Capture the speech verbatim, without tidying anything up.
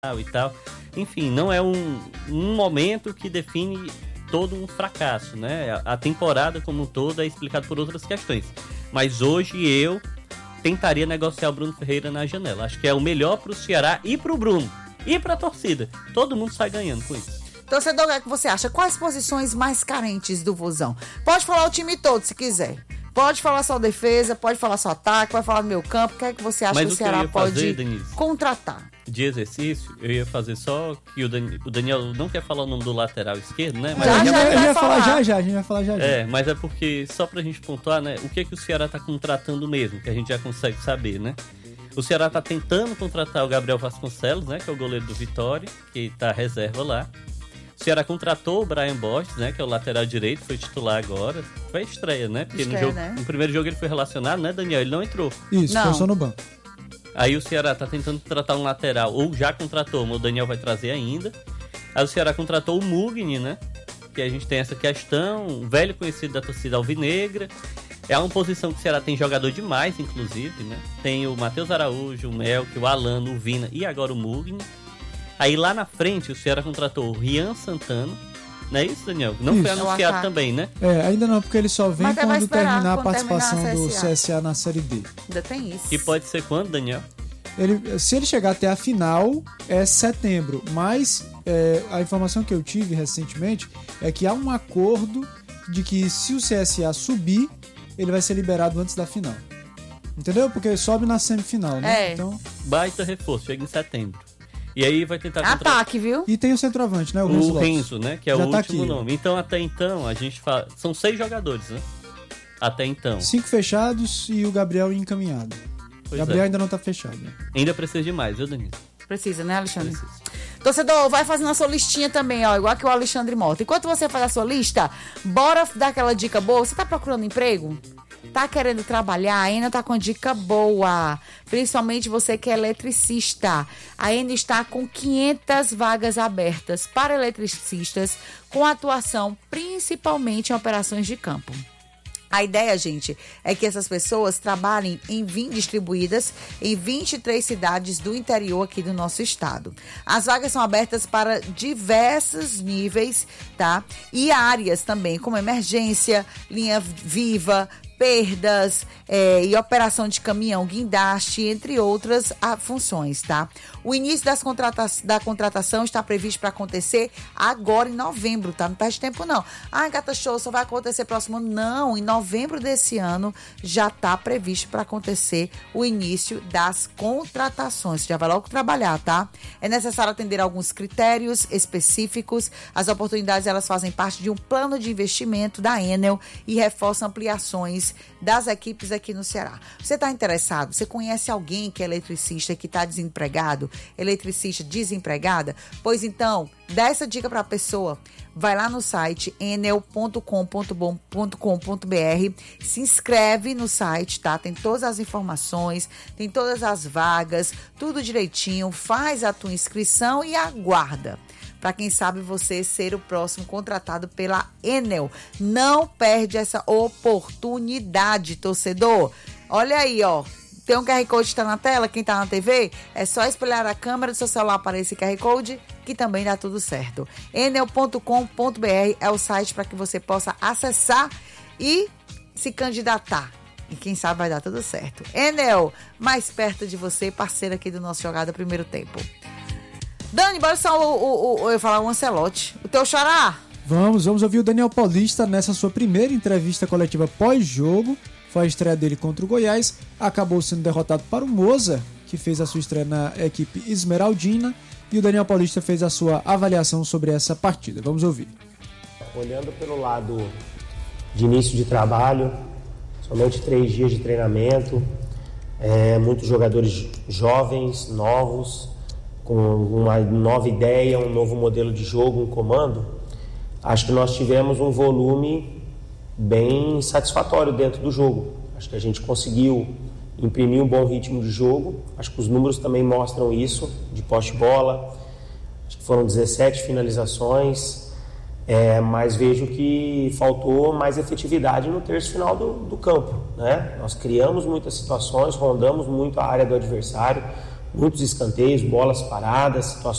e tal. Enfim, não é um, um momento que define todo um fracasso, né? A, a temporada como um todo é explicada por outras questões. Mas hoje eu tentaria negociar o Bruno Ferreira na janela. Acho que é o melhor pro Ceará e pro Bruno. E pra torcida. Todo mundo sai ganhando com isso. Torcedor, o que você acha? Quais posições mais carentes do Vozão? Pode falar o time todo, se quiser. Pode falar só defesa, pode falar só ataque, pode falar do meio campo. O que é que você acha Mas que o o que Ceará eu ia pode fazer, Denise, contratar? de exercício, eu ia fazer só que o Daniel, o Daniel não quer falar o nome do lateral esquerdo, né? Mas Já, a gente, já, a gente vai vai falar falar. já já, a gente vai falar já já. é, mas é porque, só pra gente pontuar, né? O que é que o Ceará tá contratando mesmo, que a gente já consegue saber, né? O Ceará tá tentando contratar o Gabriel Vasconcelos, né? Que é o goleiro do Vitória, que tá reserva lá. O Ceará contratou o Brian Borges, né? Que é o lateral direito, foi titular agora. Foi a estreia, né? Porque Estreia, no, jogo, né? no primeiro jogo ele foi relacionado, né, Daniel? Ele não entrou. Isso, Não. foi só no banco. Aí o Ceará tá tentando tratar um lateral, ou já contratou, mas o Daniel vai trazer ainda. Aí o Ceará contratou o Mugni, né? Que a gente tem essa questão, um velho conhecido da torcida alvinegra. É uma posição que o Ceará tem jogador demais, inclusive, né? Tem o Matheus Araújo, o Melk, o Alano, o Vina e agora o Mugni. Aí lá na frente o Ceará contratou o Rian Santana. Não é isso, Daniel? Não Isso. foi anunciado É o ataque. também, né? É, ainda não, porque ele só vem Mas vai quando esperar, terminar a quando participação terminar a do C S A. C S A na Série D. Ainda tem isso. Que pode ser quando, Daniel? Ele, se ele chegar até a final, é setembro. Mas é, a informação que eu tive recentemente é que há um acordo de que se o C S A subir, ele vai ser liberado antes da final. Entendeu? Porque sobe na semifinal, né? É. Então, Baita reforço, chega em setembro. E aí vai tentar contratar Ataque, viu? e tem o centroavante, né? O Renzo o Lopes. Renzo, né? Que é Já o tá último aqui. nome. Então, até então, a gente fala... São seis jogadores, né? Até então. Cinco fechados e o Gabriel encaminhado. Pois Gabriel é. ainda não tá fechado, né? Ainda precisa de mais, viu, Danilo? Precisa, né, Alexandre? Precisa. Torcedor, vai fazendo a sua listinha também, ó, igual que o Alexandre Mota. Enquanto você faz a sua lista, bora dar aquela dica boa. Você tá procurando emprego? Tá querendo trabalhar? A Enel tá com dica boa. Principalmente você que é eletricista. A Enel está com quinhentas vagas abertas para eletricistas, com atuação principalmente em operações de campo. A ideia, gente, é que essas pessoas trabalhem em vinte distribuídas em vinte e três cidades do interior aqui do nosso estado. As vagas são abertas para diversos níveis, tá? E áreas também, como emergência, linha viva, perdas é, e operação de caminhão, guindaste, entre outras a, funções, tá? O início das contrata- da contratação está previsto para acontecer agora em novembro, tá? Não perde tempo, não. Ah, Gata Show, só vai acontecer próximo? Não, em novembro desse ano já está previsto para acontecer o início das contratações. Já vai logo trabalhar, tá? É necessário atender alguns critérios específicos. As oportunidades, elas fazem parte de um plano de investimento da Enel e reforçam ampliações das equipes aqui no Ceará. Você está interessado? Você conhece alguém que é eletricista, que está desempregado? Eletricista desempregada? Pois então, dá essa dica para a pessoa. Vai lá no site enel ponto com ponto com ponto br, se inscreve no site, tá? Tem todas as informações, tem todas as vagas, tudo direitinho. Faz a tua inscrição e aguarda. Para quem sabe você ser o próximo contratado pela Enel. Não perde essa oportunidade, torcedor. Olha aí, ó. Tem um Q R Code que está na tela, quem está na T V, é só espelhar a câmera do seu celular para esse Q R Code que também dá tudo certo. enel ponto com ponto br é o site para que você possa acessar e se candidatar. E quem sabe vai dar tudo certo. Enel, mais perto de você, parceiro aqui do nosso Jogada Primeiro Tempo. Dani, bora só o, o, o, eu ia falar o Ancelotti. O teu xará? Vamos, vamos ouvir o Daniel Paulista nessa sua primeira entrevista coletiva pós-jogo. Foi a estreia dele contra o Goiás. Acabou sendo derrotado para o Moza, que fez a sua estreia na equipe esmeraldina. E o Daniel Paulista fez a sua avaliação sobre essa partida. Vamos ouvir. Olhando pelo lado de início de trabalho, somente três dias de treinamento, é, muitos jogadores jovens, novos, com uma nova ideia, um novo modelo de jogo, um comando. Acho que nós tivemos um volume bem satisfatório dentro do jogo. Acho que a gente conseguiu imprimir um bom ritmo de jogo. Acho que os números também mostram isso, de poste-bola. Acho que foram dezessete finalizações, é, mas vejo que faltou mais efetividade no terço final do, do campo, né? Nós criamos muitas situações, rondamos muito a área do adversário, muitos escanteios, bolas paradas, situações